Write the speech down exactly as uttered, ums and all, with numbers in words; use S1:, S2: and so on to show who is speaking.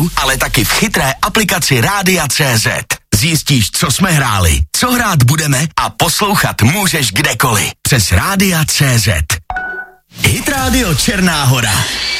S1: ale taky v chytré aplikaci Rádia tečka cé zet. Zjistíš, co jsme hráli, co hrát budeme a poslouchat můžeš kdekoliv. Přes Rádia tečka cé zet. Hit Radio Černá Hora.